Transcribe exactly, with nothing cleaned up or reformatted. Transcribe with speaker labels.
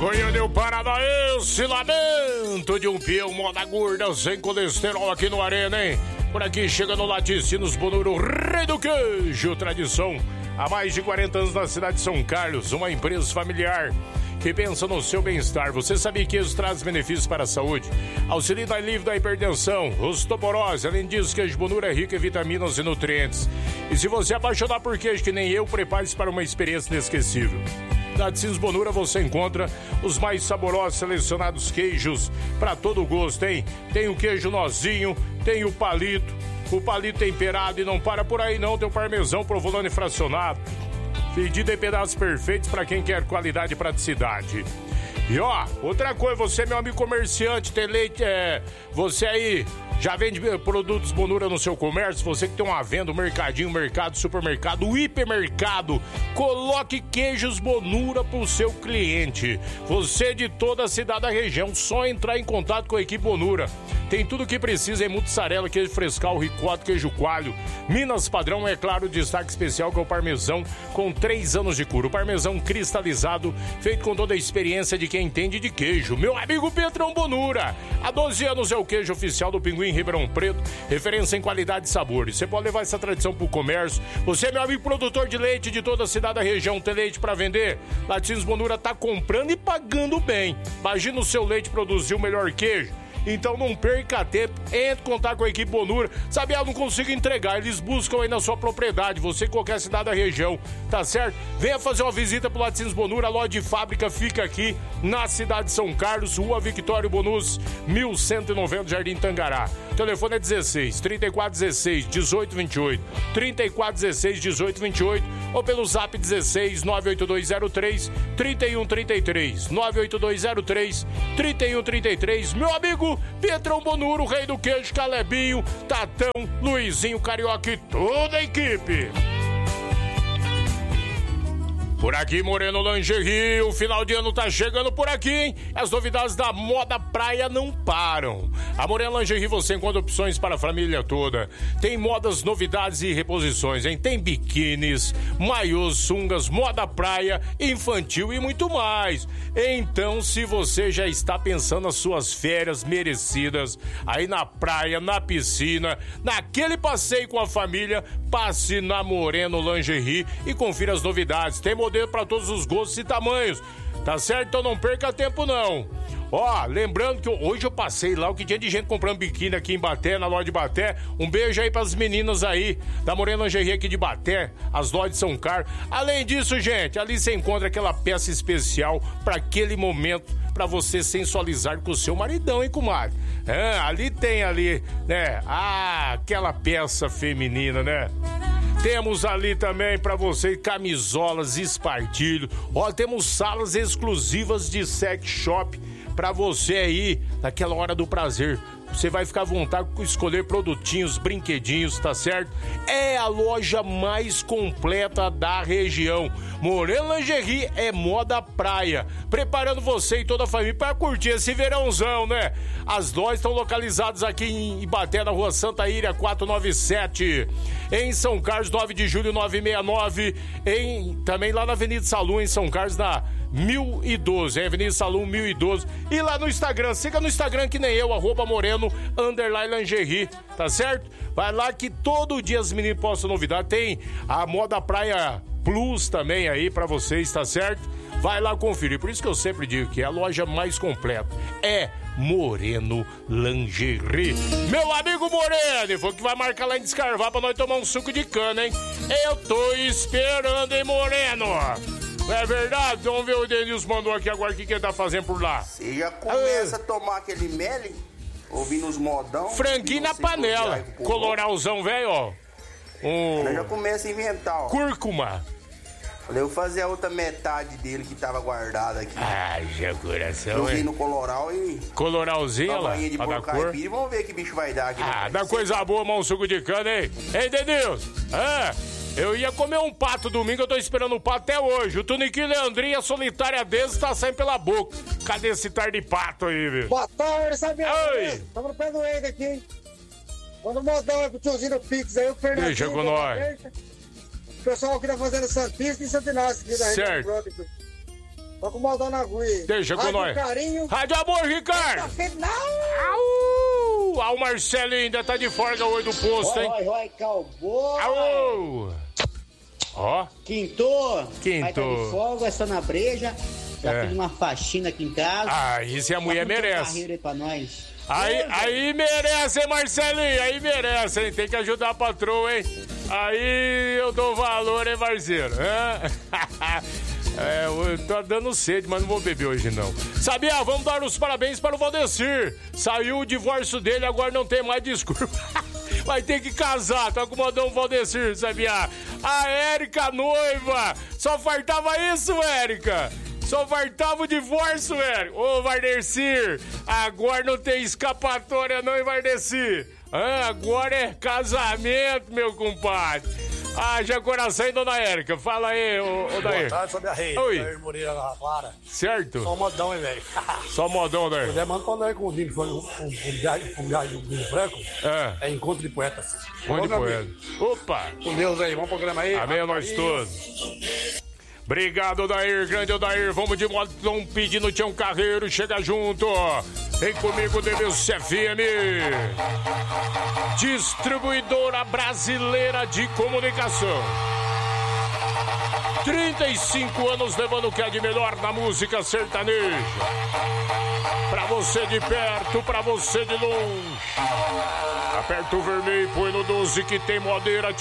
Speaker 1: Goiânia, o Paranaense, lamento de um peão moda gorda sem colesterol aqui no Arena, hein? Por aqui chega no Laticínios Bonuro, rei do queijo, tradição há mais de quarenta anos na cidade de São Carlos, uma empresa familiar que pensa no seu bem-estar. Você sabia que isso traz benefícios para a saúde? Auxilia no alívio da hipertensão, osteoporose. Além disso, queijo Bonuro é rico em vitaminas e nutrientes. E se você é apaixonar por queijo que nem eu, prepare-se para uma experiência inesquecível. Na Laticínios Bonura você encontra os mais saborosos selecionados queijos para todo gosto, hein? Tem o queijo nozinho, tem o palito, o palito temperado e não para por aí não, tem o parmesão, provolone fracionado. Fedido em pedaços perfeitos para quem quer qualidade e praticidade. E ó, outra coisa, você meu amigo comerciante, tem leite, é, você aí já vende produtos Bonura no seu comércio, você que tem uma venda, um mercadinho, mercado, supermercado, o hipermercado, coloque queijos Bonura pro seu cliente. Você de toda a cidade da região, só entrar em contato com a equipe Bonura. Tem tudo o que precisa em mussarela, queijo frescal, ricota, queijo coalho, Minas padrão, é claro, destaque especial que é o parmesão com três anos de cura. O parmesão cristalizado, feito com toda a experiência de quem entende de queijo. Meu amigo Petrão Bonura, há doze anos é o queijo oficial do Pinguim Ribeirão Preto, referência em qualidade e sabor. E você pode levar essa tradição pro comércio. Você, meu amigo produtor de leite de toda a cidade da região, tem leite para vender? Laticínios Bonura tá comprando e pagando bem. Imagina o seu leite produzir o melhor queijo. Então não perca tempo, entre em contato com a equipe Bonura. Sabe, eu não consigo entregar, eles buscam aí na sua propriedade, você em qualquer cidade da região, tá certo? Venha fazer uma visita pro Laticínios Bonura, a loja de fábrica fica aqui na cidade de São Carlos, Rua Victório Bonus, mil cento e noventa, Jardim Tangará. O telefone é dezesseis, trinta e quatro, dezesseis, dezoito, vinte e oito, trinta e quatro, dezesseis, dezoito, vinte e oito, ou pelo zap dezesseis, nove oito dois zero três, trinta e um trinta e três, nove oito dois zero três, trinta e um trinta e três. Meu amigo Petrão Bonuro, o rei do queijo, Calebinho, Tatão, Luizinho, Carioca e toda a equipe. Por aqui, Moreno Lingerie, o final de ano tá chegando por aqui, hein? As novidades da moda praia não param. A Moreno Lingerie você encontra opções para a família toda. Tem modas, novidades e reposições, hein? Tem biquínis, maiôs, sungas, moda praia, infantil e muito mais. Então, se você já está pensando nas suas férias merecidas, aí na praia, na piscina, naquele passeio com a família, passe na Moreno Lingerie e confira as novidades. Tem modelo para todos os gostos e tamanhos, tá certo? Então não perca tempo não. Ó, lembrando que hoje eu passei lá, o que tinha de gente comprando biquíni aqui em Baté, na loja de Baté. Um beijo aí pras meninas aí da Moreno Lingerie aqui de Baté, as lojas de São Carlos. Além disso, gente, ali você encontra aquela peça especial para aquele momento, para você sensualizar com o seu maridão, hein, comadre? É, ali tem ali, né, ah, aquela peça feminina, né? Temos ali também para você camisolas, espartilho. Ó, temos salas exclusivas de sex shop para você aí naquela hora do prazer. Você vai ficar à vontade com escolher produtinhos, brinquedinhos, tá certo? É a loja mais completa da região. Moreno Lingerie é moda praia. Preparando você e toda a família para curtir esse verãozão, né? As lojas estão localizadas aqui em Ibaté, na rua Santa Íria, quatrocentos e noventa e sete. Em São Carlos, nove de julho, novecentos e sessenta e nove. Em, também lá na Avenida Salum, em São Carlos, na mil e doze, é Avenida Salum mil e doze. E lá no Instagram, siga no Instagram que nem eu, arroba Moreno, underline lingerie, tá certo? Vai lá que todo dia as meninas postam novidade. Tem a Moda Praia Plus também aí pra vocês, tá certo? Vai lá conferir. Por isso que eu sempre digo que é a loja mais completa. É Moreno Lingerie. Meu amigo Moreno, foi que vai marcar lá em Descarvar pra nós tomar um suco de cana, hein? Eu tô esperando, hein, Moreno? Não é verdade? Vamos ver, o Denilson mandou aqui agora o que, que ele tá fazendo por lá.
Speaker 2: Você já começa ah. a tomar aquele mel, ouvindo os modão.
Speaker 1: Franguinho na panela. Coloralzão, velho, ó. Um...
Speaker 2: Eu já começa a inventar, ó.
Speaker 1: Cúrcuma.
Speaker 2: Falei, eu vou fazer a outra metade dele que tava guardada aqui.
Speaker 1: Ai, já coração,
Speaker 2: eu vi no coloral e...
Speaker 1: Coloralzinho, lá,
Speaker 2: de
Speaker 1: pra dar cor.
Speaker 2: E vamos ver que bicho vai dar aqui.
Speaker 1: Ah, dá coisa boa, mão, suco de cana, hein? Ei, Denilson, ah, eu ia comer um pato domingo, eu tô esperando o pato até hoje. O Tuniquinho Leandrinho, a solitária deles, tá saindo pela boca. Cadê esse tarde de pato aí, velho?
Speaker 3: Boa tarde, sabe? Oi! Tamo no pé do Eide aqui, hein? Manda um modão aí pro tiozinho do Pix aí, o Fernandinho.
Speaker 1: Deixa com nós.
Speaker 3: O pessoal aqui tá fazendo Santista e Santo Inácio aqui da
Speaker 1: certo.
Speaker 3: região. Tô com o modão na agulha.
Speaker 1: Deixa com
Speaker 3: Rádio
Speaker 1: nós.
Speaker 3: Carinho.
Speaker 1: Rádio Amor, Ricardo. Au! Ah, o Marcelinho ainda tá de folga hoje do posto, hein?
Speaker 3: Oi, oi, cowboy.
Speaker 1: Au! Ó.
Speaker 4: Quintou.
Speaker 1: Quintou.
Speaker 4: Vai tá de folga, é só na breja. Já
Speaker 1: É.
Speaker 4: fiz uma faxina aqui em casa.
Speaker 1: Ah, isso a mulher merece.
Speaker 4: Aí pra nós.
Speaker 1: Aí, aí merece, hein, Marcelinho? Aí merece, hein? Tem que ajudar a patroa, hein? Aí eu dou valor, hein, parceiro? É, eu tô dando sede, mas não vou beber hoje, não. Sabia? Vamos dar os parabéns para o Valdecir. Saiu o divórcio dele, agora não tem mais desculpa. Vai ter que casar, tá com o modão Valdecir, sabia? A Érica, noiva. Só faltava isso, Érica. Só faltava o divórcio, velho. Ô, Valdecir, agora não tem escapatória não, hein, Valdecir? Ah, agora é casamento, meu compadre. Haja coração, hein, dona Érica? Fala aí, ô, ô Daí.
Speaker 5: Boa tarde, sobre a rei.
Speaker 1: Oi.
Speaker 5: Daí Moreira na Clara.
Speaker 1: Certo?
Speaker 5: Só modão, hein, velho?
Speaker 1: Só modão, Daí.
Speaker 5: Puder, manda pra nós com o Dino Franco. Com o Gado Dino Franco.
Speaker 1: É.
Speaker 5: É encontro de poetas.
Speaker 1: Onde
Speaker 5: Vamos,
Speaker 1: foi?
Speaker 5: amigo.
Speaker 1: Opa!
Speaker 5: Com Deus aí, vamos pro programa aí.
Speaker 1: Amém a nós todos. Obrigado, Odair, grande Odair. Vamos de modão pedindo Tião Carreiro. Chega junto. Vem comigo, D B C F M. Distribuidora Brasileira de Comunicação. trinta e cinco anos levando o que é de melhor na música sertaneja. Pra você de perto, pra você de longe. Aperta o vermelho, põe no doze que tem modeira.